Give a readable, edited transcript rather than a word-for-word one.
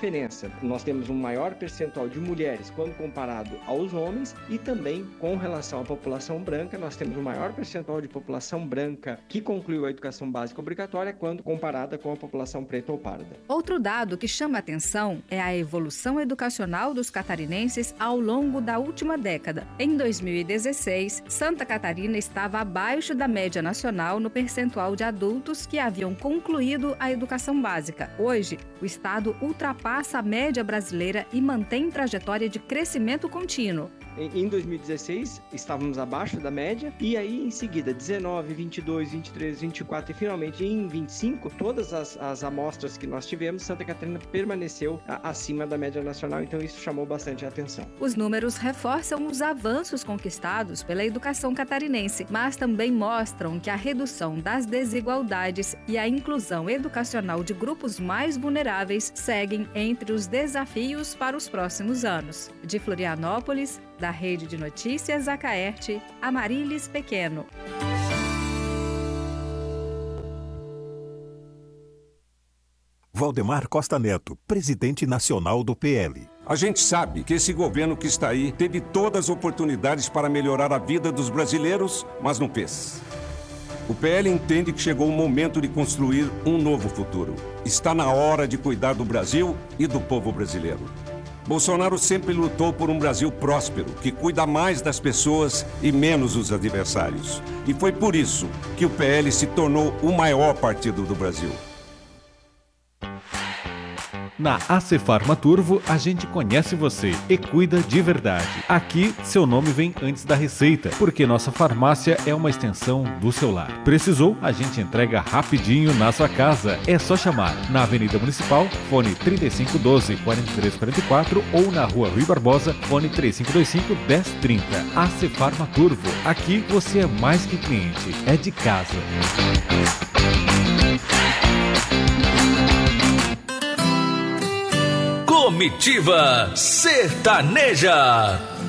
diferença. Nós temos um maior percentual de mulheres quando comparado aos homens e também com relação à população branca, nós temos um maior percentual de população branca que concluiu a educação básica obrigatória quando comparada com a população preta ou parda. Outro dado que chama a atenção é a evolução educacional dos catarinenses ao longo da última década. Em 2016, Santa Catarina estava abaixo da média nacional no percentual de adultos que haviam concluído a educação básica. Hoje, o estado ultrapassa a média brasileira e mantém trajetória de crescimento contínuo. Em 2016, estávamos abaixo da média, e aí em seguida, 19, 22, 23, 24 e finalmente em 25, todas as amostras que nós tivemos, Santa Catarina permaneceu acima da média nacional, então isso chamou bastante a atenção. Os números reforçam os avanços conquistados pela educação catarinense, mas também mostram que a redução das desigualdades e a inclusão educacional de grupos mais vulneráveis seguem entre os desafios para os próximos anos. De Florianópolis, da Rede de Notícias Acaerte, Amarilis Pequeno. Valdemar Costa Neto, presidente nacional do PL. A gente sabe que esse governo que está aí teve todas as oportunidades para melhorar a vida dos brasileiros, mas não fez. O PL entende que chegou o momento de construir um novo futuro. Está na hora de cuidar do Brasil e do povo brasileiro. Bolsonaro sempre lutou por um Brasil próspero, que cuida mais das pessoas e menos dos adversários. E foi por isso que o PL se tornou o maior partido do Brasil. Na AC Farma Turvo, a gente conhece você e cuida de verdade. Aqui, seu nome vem antes da receita, porque nossa farmácia é uma extensão do seu lar. Precisou? A gente entrega rapidinho na sua casa. É só chamar na Avenida Municipal, fone 3512-4344 ou na Rua Rui Barbosa, fone 3525-1030. AC Farma Turvo. Aqui você é mais que cliente, é de casa. Comitiva Sertaneja.